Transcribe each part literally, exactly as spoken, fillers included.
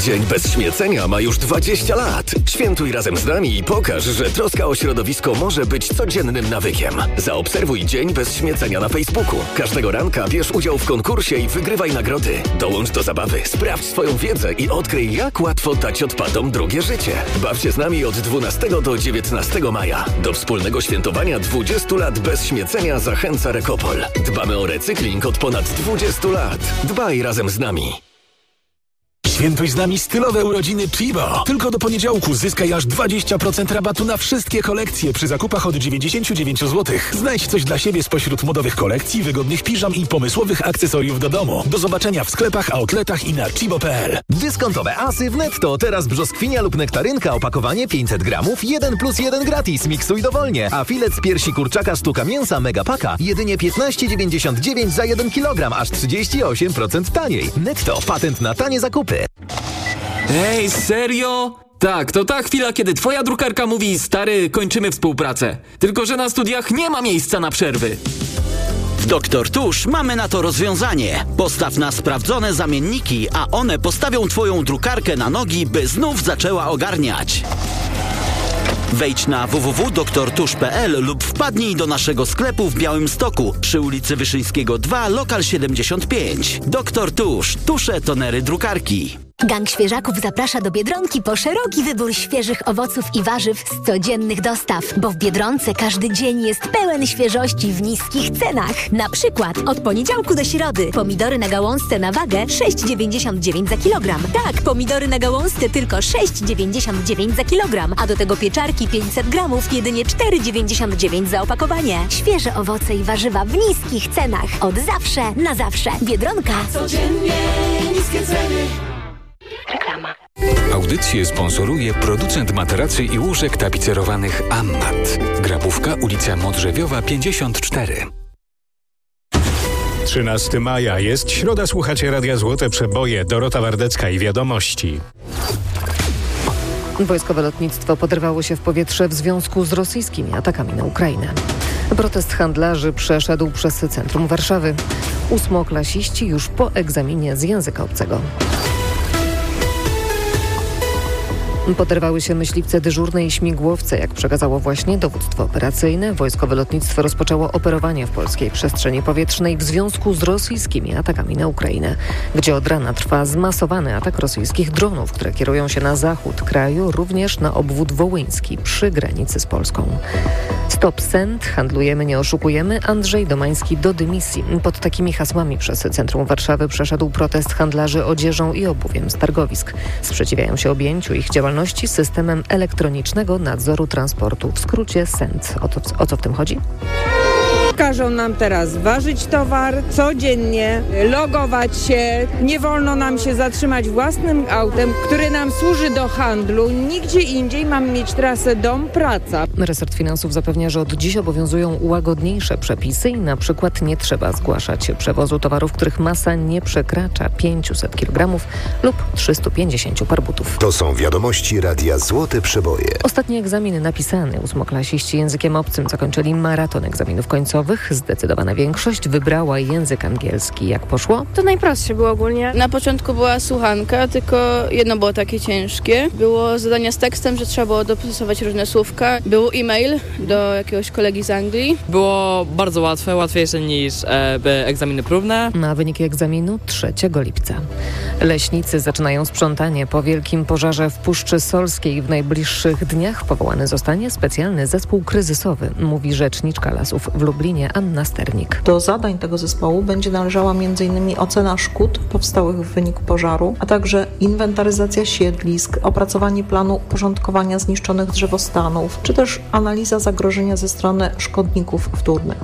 Dzień bez śmiecenia ma już dwadzieścia lat. Świętuj razem z nami i pokaż, że troska o środowisko może być codziennym nawykiem. Zaobserwuj Dzień bez śmiecenia na Facebooku. Każdego ranka bierz udział w konkursie i wygrywaj nagrody. Dołącz do zabawy, sprawdź swoją wiedzę i odkryj, jak łatwo dać odpadom drugie życie. Baw się z nami od dwunastego do dziewiętnastego maja. Do wspólnego świętowania dwudziestu lat bez śmiecenia zachęca Rekopol. Dbamy o recykling od ponad dwudziestu lat. Dbaj razem z nami. Świętuj z nami stylowe urodziny Chibo. Tylko do poniedziałku zyskaj aż dwadzieścia procent rabatu na wszystkie kolekcje przy zakupach od dziewięćdziesiąt dziewięć złotych. Znajdź coś dla siebie spośród modowych kolekcji, wygodnych piżam i pomysłowych akcesoriów do domu. Do zobaczenia w sklepach, outletach i na chibo kropka p l. Dyskontowe asy w Netto. Teraz brzoskwinia lub nektarynka, opakowanie pięćset gramów, jeden plus jeden gratis. Miksuj dowolnie. A filet z piersi kurczaka sztuka mięsa Megapaka jedynie piętnaście dziewięćdziesiąt dziewięć za jeden kilogram, aż trzydzieści osiem procent taniej. Netto. Patent na tanie zakupy. Ej, serio? Tak, to ta chwila, kiedy twoja drukarka mówi: stary, kończymy współpracę. Tylko że na studiach nie ma miejsca na przerwy. W Doktor Tusz mamy na to rozwiązanie. Postaw na sprawdzone zamienniki, a one postawią twoją drukarkę na nogi, by znów zaczęła ogarniać. Wejdź na w w w kropka doktor tusz kropka p l lub wpadnij do naszego sklepu w Białymstoku przy ulicy Wyszyńskiego dwa, lokal siedemdziesiąt pięć. Doktor Tusz. Tusze, tonery, drukarki. Gang Świeżaków zaprasza do Biedronki po szeroki wybór świeżych owoców i warzyw z codziennych dostaw, bo w Biedronce każdy dzień jest pełen świeżości w niskich cenach. Na przykład od poniedziałku do środy pomidory na gałązce na wagę sześć dziewięćdziesiąt dziewięć za kilogram. Tak, pomidory na gałązce tylko sześć dziewięćdziesiąt dziewięć za kilogram, a do tego pieczarki pięćset gramów jedynie cztery dziewięćdziesiąt dziewięć za opakowanie. Świeże owoce i warzywa w niskich cenach. Od zawsze na zawsze. Biedronka. Codziennie niskie ceny. Reklama. Audycję sponsoruje producent materacy i łóżek tapicerowanych Ammat. Grabówka, ulica Modrzewiowa pięćdziesiąt cztery. trzynastego maja jest środa, słuchacie Radia Złote Przeboje. Dorota Wardecka i wiadomości. Wojskowe lotnictwo poderwało się w powietrze w związku z rosyjskimi atakami na Ukrainę. Protest handlarzy przeszedł przez centrum Warszawy. Ósmoklasiści już po egzaminie z języka obcego. Poderwały się myśliwce dyżurne i śmigłowce. Jak przekazało właśnie dowództwo operacyjne, wojskowe lotnictwo rozpoczęło operowanie w polskiej przestrzeni powietrznej w związku z rosyjskimi atakami na Ukrainę, gdzie od rana trwa zmasowany atak rosyjskich dronów, które kierują się na zachód kraju, również na obwód wołyński przy granicy z Polską. Stop Send, handlujemy, nie oszukujemy, Andrzej Domański do dymisji. Pod takimi hasłami przez centrum Warszawy przeszedł protest handlarzy odzieżą i obuwiem z targowisk. Sprzeciwiają się objęciu ich działalności systemem elektronicznego nadzoru transportu, w skrócie Send. O, to, o co w tym chodzi? Każą nam teraz ważyć towar codziennie, logować się. Nie wolno nam się zatrzymać własnym autem, który nam służy do handlu. Nigdzie indziej mamy mieć trasę dom-praca. Resort Finansów zapewnia, że od dziś obowiązują łagodniejsze przepisy i na przykład nie trzeba zgłaszać przewozu towarów, których masa nie przekracza pięćset kilogramów lub trzysta pięćdziesiąt par butów. To są wiadomości Radia Złote Przeboje. Ostatni egzamin napisany. Ósmoklasiści językiem obcym zakończyli maraton egzaminów końcowych. Zdecydowana większość wybrała język angielski. Jak poszło? To najprostsze było ogólnie. Na początku była słuchanka, tylko jedno było takie ciężkie. Było zadania z tekstem, że trzeba było dostosować różne słówka. Był e-mail do jakiegoś kolegi z Anglii. Było bardzo łatwe, łatwiejsze niż e, egzaminy próbne. Na wyniki egzaminu trzeciego lipca. Leśnicy zaczynają sprzątanie po wielkim pożarze w Puszczy Solskiej. W najbliższych dniach powołany zostanie specjalny zespół kryzysowy, mówi rzeczniczka lasów w Lublinie Anna Sternik. Do zadań tego zespołu będzie należała m in ocena szkód powstałych w wyniku pożaru, a także inwentaryzacja siedlisk, opracowanie planu porządkowania zniszczonych drzewostanów, czy też analiza zagrożenia ze strony szkodników wtórnych.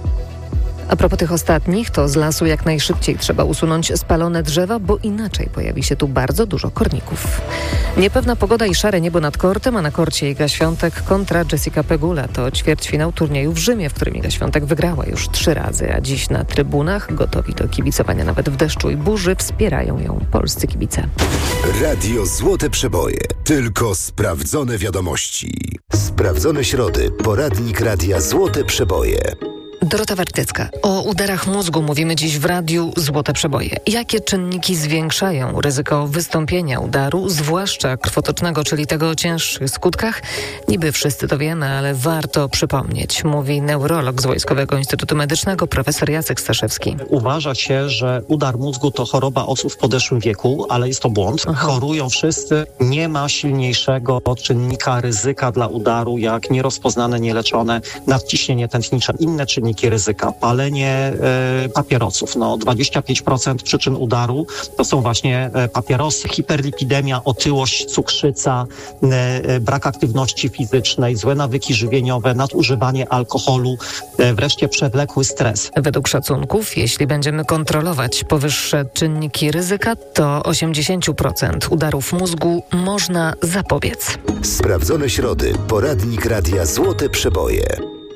A propos tych ostatnich, to z lasu jak najszybciej trzeba usunąć spalone drzewa, bo inaczej pojawi się tu bardzo dużo korników. Niepewna pogoda i szare niebo nad kortem, a na korcie Iga Świątek kontra Jessica Pegula. To ćwierćfinał turnieju w Rzymie, w którym Iga Świątek wygrała już trzy razy, a dziś na trybunach, gotowi do kibicowania nawet w deszczu i burzy, wspierają ją polscy kibice. Radio Złote Przeboje. Tylko sprawdzone wiadomości. Sprawdzone środy. Poradnik Radia Złote Przeboje. Dorota Wartecka. O udarach mózgu mówimy dziś w radiu Złote Przeboje. Jakie czynniki zwiększają ryzyko wystąpienia udaru, zwłaszcza krwotocznego, czyli tego o cięższych skutkach? Niby wszyscy to wiemy, ale warto przypomnieć, mówi neurolog z Wojskowego Instytutu Medycznego profesor Jacek Staszewski. Uważa się, że udar mózgu to choroba osób w podeszłym wieku, ale jest to błąd. Aha. Chorują wszyscy. Nie ma silniejszego czynnika ryzyka dla udaru, jak nierozpoznane, nieleczone nadciśnienie tętnicze. Inne czynniki ryzyka, palenie y, papierosów. No, dwadzieścia pięć procent przyczyn udaru to są właśnie y, papierosy, hiperlipidemia, otyłość, cukrzyca, y, y, brak aktywności fizycznej, złe nawyki żywieniowe, nadużywanie alkoholu, y, wreszcie przewlekły stres. Według szacunków, jeśli będziemy kontrolować powyższe czynniki ryzyka, to osiemdziesiąt procent udarów mózgu można zapobiec. Sprawdzone środy. Poradnik Radia Złote Przeboje.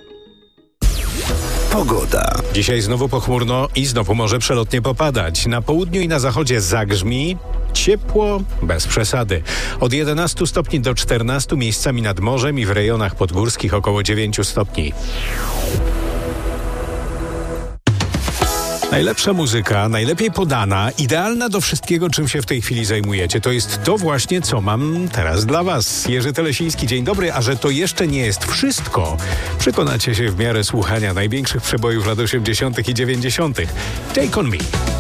Pogoda. Dzisiaj znowu pochmurno i znowu może przelotnie popadać. Na południu i na zachodzie zagrzmi. Ciepło, bez przesady. Od jedenastu stopni do czternastu, miejscami nad morzem i w rejonach podgórskich około dziewięciu stopni. Najlepsza muzyka, najlepiej podana, idealna do wszystkiego, czym się w tej chwili zajmujecie. To jest to właśnie, co mam teraz dla Was. Jerzy Telesiński, dzień dobry, a że to jeszcze nie jest wszystko, przekonacie się w miarę słuchania największych przebojów lat osiemdziesiątych i dziewięćdziesiątych. Take on me.